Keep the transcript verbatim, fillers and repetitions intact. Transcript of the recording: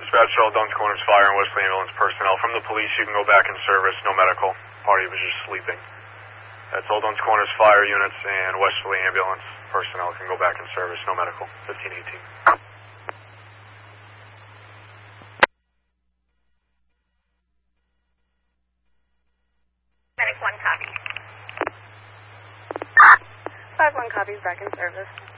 Dispatch, all Duns Corners Fire and Wesley Ambulance personnel. From the police, you can go back in service, no medical. Party was just sleeping. That's all Duns Corners Fire units and Wesley Ambulance personnel can go back in service, no medical. fifteen eighteen. Medic one copy. five one copies back in service.